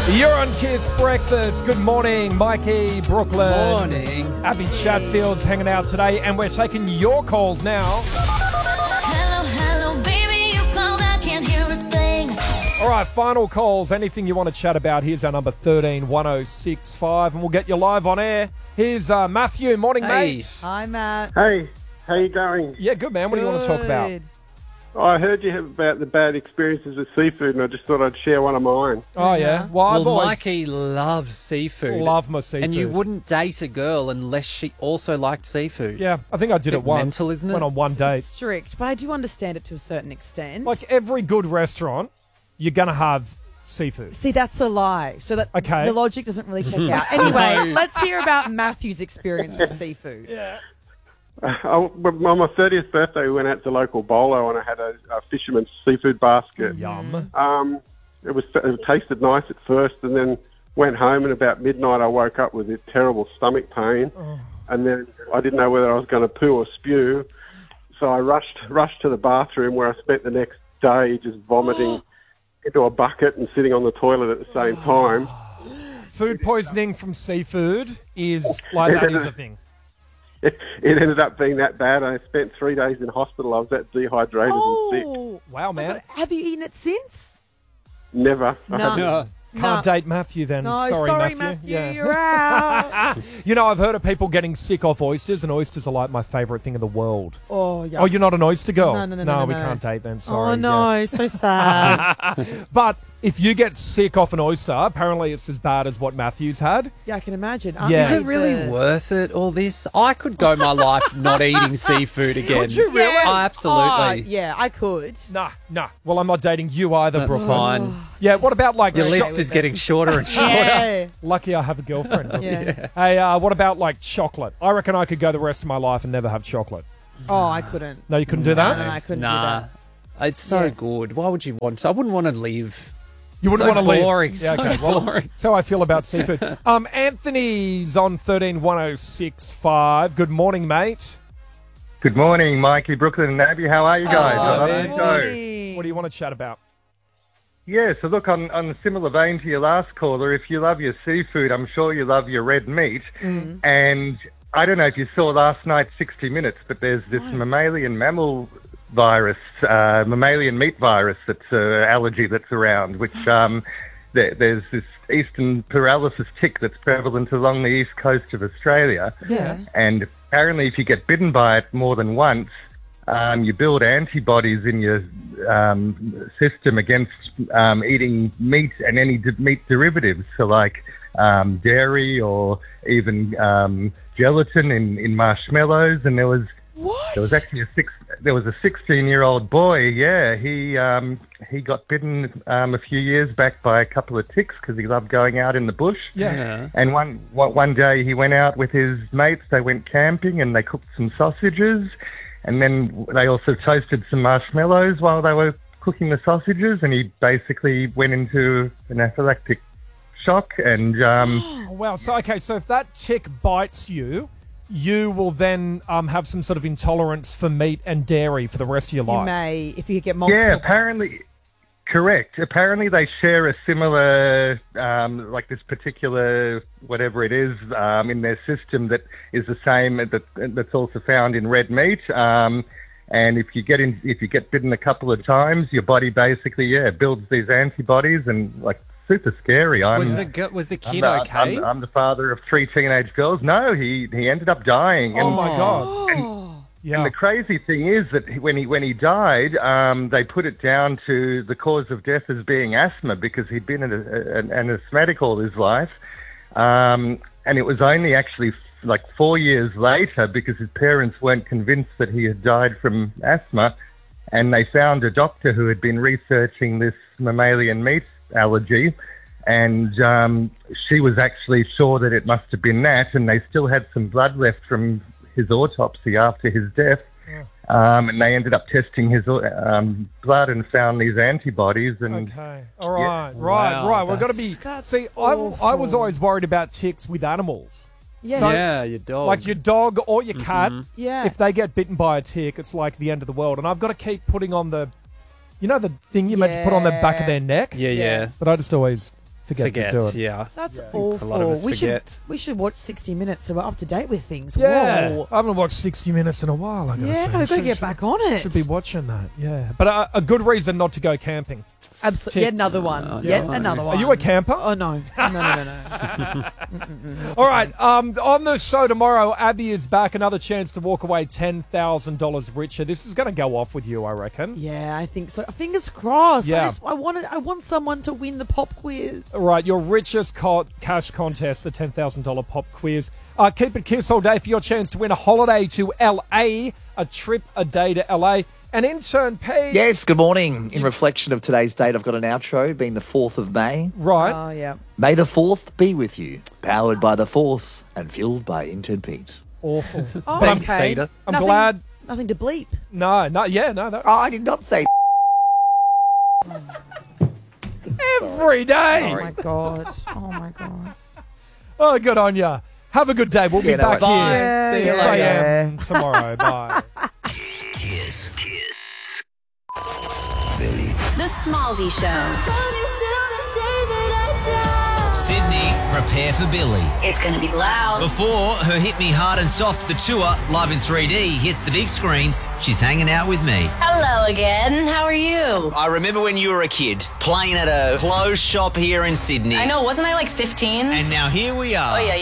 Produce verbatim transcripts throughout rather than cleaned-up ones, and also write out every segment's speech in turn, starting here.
You're on Kiss Breakfast. Good morning, Mikey, Brooklyn. Morning. Abby Chatfield's hanging out today, and we're taking your calls now. Hello, hello, baby, you called, I can't hear a thing. All right, final calls. Anything you want to chat about, here's our number thirteen one oh six five, and we'll get you live on air. Here's uh, Matthew. Morning, Hey. mate. Hi, Matt. Hey, how you going? Yeah, good, man. What do you want to talk about? Good. I heard you have about the bad experiences with seafood, and I just thought I'd share one of mine. Oh, yeah? Well, I've Well, always Mikey loves seafood. loved my seafood. And you wouldn't date a girl unless she also liked seafood. Yeah, I think I did Bit it once. mental, isn't it? Went on one It's date. strict, but I do understand it to a certain extent. Like every good restaurant, you're going to have seafood. See, that's a lie. So that Okay. the logic doesn't really check out. Anyway, let's hear about Matthew's experience with seafood. Yeah. Uh, on my thirtieth birthday, we went out to local bowler, and I had a, a fisherman's seafood basket. Yum. Um, it was it tasted nice at first, and then went home, and about midnight, I woke up with a terrible stomach pain, and then I didn't know whether I was going to poo or spew, so I rushed rushed to the bathroom, where I spent the next day just vomiting into a bucket and sitting on the toilet at the same time. Food poisoning from seafood is like that is a thing. It, it ended up being that bad. I spent three days in hospital. I was that dehydrated and sick. Oh, Wow, man. but have you eaten it since? Never. I No. haven't- No. Can't No. date Matthew then. No, sorry, sorry, Matthew. Matthew, you're out. You know, I've heard of people getting sick off oysters, and oysters are like my favourite thing in the world. Oh, yeah. Oh, you're not an oyster girl? No, no, no, no, we no. can't date then. Sorry. Oh, no, so sad. Yeah. But if you get sick off an oyster, apparently it's as bad as what Matthew's had. Yeah, I can imagine. Yeah. Is it really The- worth it, all this? I could go my life not eating seafood again. Could you really? Yeah. Oh, absolutely. Oh, yeah, I could. Nah, nah. Well, I'm not dating you either, That's Brooklyn. fine. Yeah, what about like... Your Okay list with is it. getting shorter and shorter. Yeah. Lucky I have a girlfriend. Brooklyn. Yeah. Hey, uh, what about like chocolate? I reckon I could go the rest of my life and never have chocolate. Oh, I couldn't. No, you couldn't do No, that? no, no, I couldn't Nah. do It's so Yeah. good. Why would you want to? I wouldn't want to leave. You wouldn't So want to leave. boring, Yeah, so okay. Well, boring. that's how I feel about seafood. Um, Anthony's on thirteen one oh six five. Good morning, mate. Good morning, Mikey, Brooklyn, and Abby. How are you guys? Oh, I love man. the that. show. Morning. What do you want to chat about? Yeah, so look, on, on a similar vein to your last caller, if you love your seafood, I'm sure you love your red meat. Mm. And I don't know if you saw last night's sixty minutes, but there's this mammalian mammal virus, uh, mammalian meat virus that's uh, allergy that's around, which um, there, there's this eastern paralysis tick that's prevalent along the east coast of Australia. Yeah. And apparently, if you get bitten by it more than once, um, you build antibodies in your um, system against um, eating meat and any de- meat derivatives, so like um, dairy or even um, gelatin in, in marshmallows. And there was What? there was actually a six there was a sixteen-year-old boy. Yeah, he um, he got bitten um, a few years back by a couple of ticks because he loved going out in the bush. Yeah. Yeah. And one one one day he went out with his mates. They went camping and they cooked some sausages, and then they also toasted some marshmallows while they were cooking the sausages. And he basically went into an anaphylactic shock. And um, Oh, wow. So, okay, so if that tick bites you, you will then um, have some sort of intolerance for meat and dairy for the rest of your You life. may, if you get multiple. yeah, apparently. bites. Correct. Apparently, they share a similar, um, like this particular whatever it is um, in their system that is the same that that's also found in red meat. Um, and if you get in, if you get bitten a couple of times, your body basically yeah builds these antibodies and like super scary. I'm, Was the gu- was the I'm kid the, okay? I'm, I'm the father of three teenage girls. No, he he ended up dying. Oh, And my God. Oh. Yeah. and the crazy thing is that he- when he when he died, um, they put it down to the cause of death as being asthma because he'd been an, an, an asthmatic all his life, um, and it was only actually f- like four years later because his parents weren't convinced that he had died from asthma, and they found a doctor who had been researching this mammalian meat allergy. And um, she was actually sure that it must have been that, and they still had some blood left from his autopsy after his death, um, and they ended up testing his um, blood and found these antibodies. And Okay. All right. Yeah. Right. Wow, right. We've got to that's- be. That's See, I, I was awful. always worried about ticks with animals. Yes. So- yeah, your dog. Like your dog or your cat. Yeah. If they get bitten by a tick, it's like the end of the world. And I've got to keep putting on the, you know, the thing you're meant to put on the back of their neck. yeah, yeah. But I just always forget, Forget, to do it. yeah. That's A awful. lot of us we forget. should we should watch sixty minutes so we're up to date with things. Yeah, Whoa. I haven't watched sixty minutes in a while. I gotta Yeah, say. we've got to Should- get should- back on it. Should be watching that. Yeah, but a, a good reason not to go camping. Absolutely. Yet Tips. another one. Oh, Yet no. another Are one. you a camper? Oh no. No, no, no, no. All right. Um, on the show tomorrow, Abby is back. Another chance to walk away ten thousand dollars richer. This is going to go off with you, I reckon. Yeah, I think so. Fingers crossed. Yeah. I, just, I wanted. I want someone to win the pop quiz. All right, your richest co- cash contest, the ten thousand dollars pop quiz. Uh, keep it Kiss all day for your chance to win a holiday to L A, a trip a day to L A. And intern Pete. Yes, good morning. In reflection of today's date, I've got an outro, being the fourth of May. Right. Oh yeah. May the fourth be with you, powered by the Force and fueled by intern Pete. Awful. Oh, But I'm- okay. Peter. I'm Nothing- glad. Nothing to bleep. No, no, yeah, no, no. Oh, I did not say Every day. Oh my god. Oh my god. Oh, good on ya. Have a good day. We'll be Yeah, no back worries. here Bye. See you six later. a.m. tomorrow. Bye. Kiss. Kiss. The Smallsy Show. Sydney, prepare for Billy. It's going to be loud. Before her Hit Me Hard and Soft, the tour, live in three D, hits the big screens, she's hanging out with me. Hello again. How are you? I remember when you were a kid, playing at a clothes shop here in Sydney. I know, wasn't I like fifteen? And now here we are. Oh, yeah,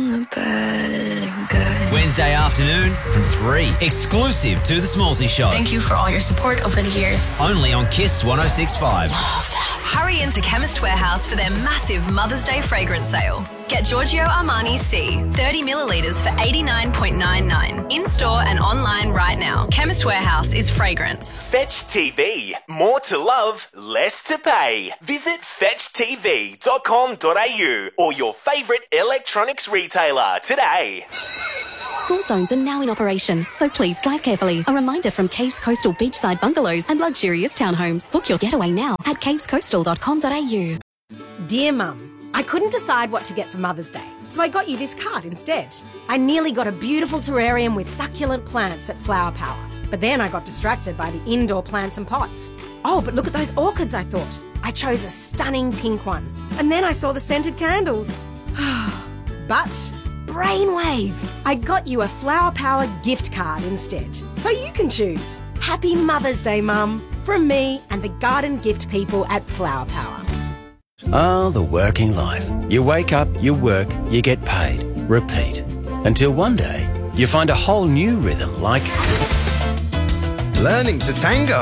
yeah. Wednesday afternoon from three. Exclusive to The Smallsy Show. Thank you for all your support over the years. Only on Kiss one oh six point five. Hurry into Chemist Warehouse for their massive Mother's Day fragrance sale. Get Giorgio Armani C, thirty millilitres for eighty-nine point nine nine. In-store and online right now. Chemist Warehouse is fragrance. Fetch T V. More to love, less to pay. Visit fetch t v dot com dot a u or your favourite electronics retailer today. School zones are now in operation, so please drive carefully. A reminder from Caves Coastal Beachside Bungalows and Luxurious Townhomes. Book your getaway now at caves coastal dot com dot a u. Dear Mum, I couldn't decide what to get for Mother's Day, so I got you this card instead. I nearly got a beautiful terrarium with succulent plants at Flower Power, but then I got distracted by the indoor plants and pots. Oh, but look at those orchids, I thought. I chose a stunning pink one, and then I saw the scented candles. But brainwave! I got you a Flower Power gift card instead, so you can choose. Happy Mother's Day, Mum, from me and the garden gift people at Flower Power. Ah, the working life. You wake up, you work, you get paid. Repeat. Until one day, you find a whole new rhythm like... Learning to tango.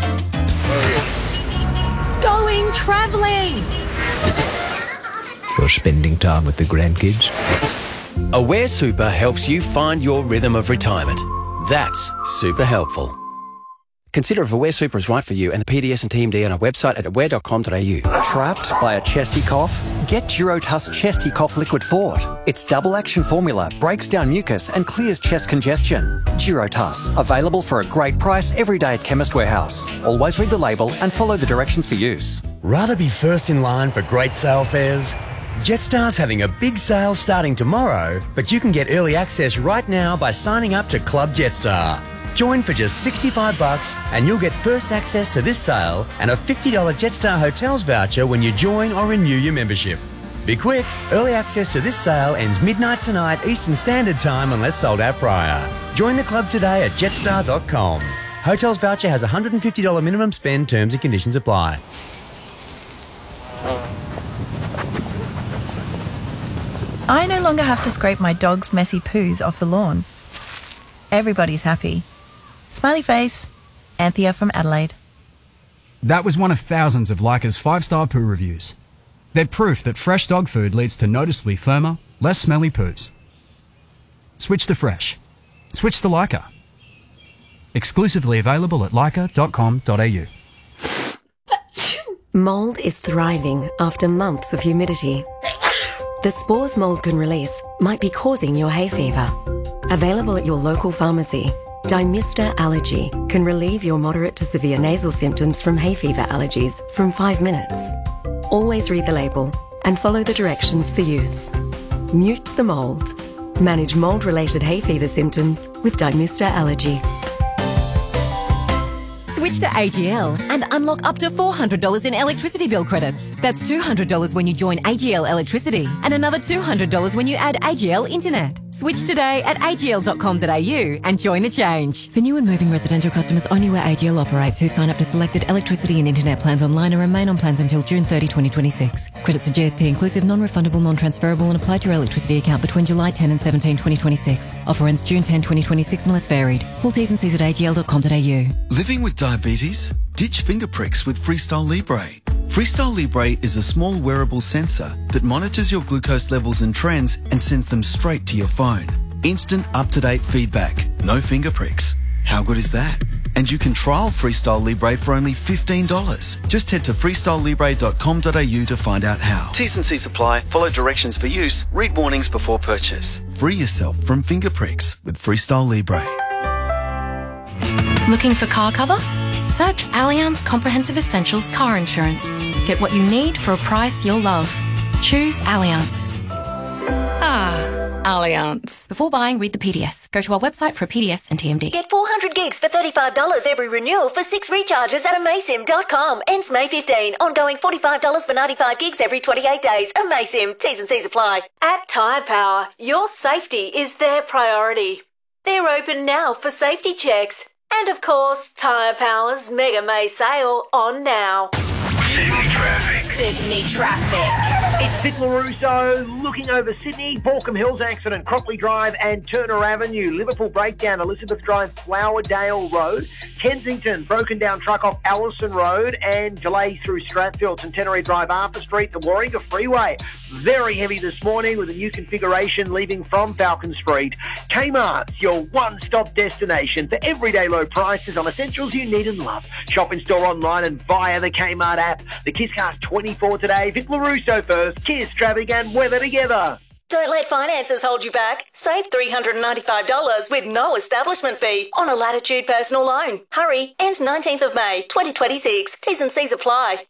Going travelling! Or spending time with the grandkids. Aware Super helps you find your rhythm of retirement. That's super helpful. Consider if Aware Super is right for you and the P D S and T M D on our website at aware dot com dot a u. Trapped by a chesty cough? Get Durotuss Chesty Cough Liquid Fort. Its double action formula breaks down mucus and clears chest congestion. Durotuss, available for a great price every day at Chemist Warehouse. Always read the label and follow the directions for use. Rather be first in line for great sale fares? Jetstar's having a big sale starting tomorrow, but you can get early access right now by signing up to Club Jetstar. Join for just sixty-five bucks and you'll get first access to this sale and a fifty dollars Jetstar Hotels voucher when you join or renew your membership. Be quick, early access to this sale ends midnight tonight Eastern Standard Time unless sold out prior. Join the club today at jetstar dot com. Hotels voucher has a one hundred fifty dollars minimum spend, terms and conditions apply. I no longer have to scrape my dog's messy poos off the lawn. Everybody's happy. Smiley face. Anthea from Adelaide. That was one of thousands of Leica's five-star poo reviews. They're proof that fresh dog food leads to noticeably firmer, less smelly poos. Switch to fresh. Switch to Leica. Exclusively available at leica dot com dot a u. Mold is thriving after months of humidity. The spores mold can release might be causing your hay fever. Available at your local pharmacy, Dymista Allergy can relieve your moderate to severe nasal symptoms from hay fever allergies from five minutes. Always read the label and follow the directions for use. Mute the mold. Manage mold-related hay fever symptoms with Dymista Allergy. Switch to A G L and unlock up to four hundred dollars in electricity bill credits. That's two hundred dollars when you join A G L Electricity and another two hundred dollars when you add A G L Internet. Switch today at a g l dot com dot a u and join the change. For new and moving residential customers only where A G L operates who sign up to selected electricity and internet plans online and remain on plans until June thirtieth, twenty twenty-six. Credits are G S T inclusive, non-refundable, non-transferable and apply to your electricity account between July tenth and seventeenth, twenty twenty-six. Offer ends June tenth, twenty twenty-six unless varied. Full T's and C's at a g l dot com dot a u. Living with diabetes? Ditch finger pricks with Freestyle Libre. Freestyle Libre is a small wearable sensor that monitors your glucose levels and trends and sends them straight to your phone. Instant up-to-date feedback. No finger pricks. How good is that? And you can trial Freestyle Libre for only fifteen dollars. Just head to freestyle libre dot com dot a u to find out how. T's and C's apply. Follow directions for use. Read warnings before purchase. Free yourself from finger pricks with Freestyle Libre. Looking for car cover? Search Allianz Comprehensive Essentials Car Insurance. Get what you need for a price you'll love. Choose Allianz. Ah, Allianz. Before buying, read the P D S. Go to our website for a P D S and T M D. Get four hundred gigs for thirty-five dollars every renewal for six recharges at amaysim dot com. Ends May fifteenth. Ongoing forty-five dollars for ninety-five gigs every twenty-eight days. Amaysim. T's and C's apply. At Tyre Power, your safety is their priority. They're open now for safety checks. And of course, Tyre Power's Mega May sale on now. Sydney traffic. Sydney traffic. It's Vic LaRusso looking over Sydney, Balcombe Hills accident, Crockley Drive and Turner Avenue, Liverpool breakdown, Elizabeth Drive, Flowerdale Road, Kensington, broken down truck off Allison Road and delay through Stratfield, Centenary Drive, Arthur Street, the Warringah Freeway. Very heavy this morning with a new configuration leaving from Falcon Street. Kmart's your one-stop destination for everyday low prices on essentials you need and love. Shop in store online and via the Kmart app. The KissCast twenty-four today. Vic LaRusso first. Kiss, traffic and weather together. Don't let finances hold you back. Save three hundred ninety-five dollars with no establishment fee on a Latitude personal loan. Hurry, ends nineteenth of May, twenty twenty-six. T's and C's apply.